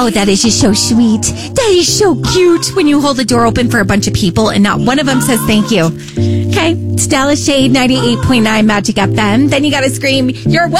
Oh, that is just so sweet. That is so cute when you hold the door open for a bunch of people and not one of them says thank you. Okay, it's Dallas Shade 98.9 Magic FM. Then you got to scream, you're welcome.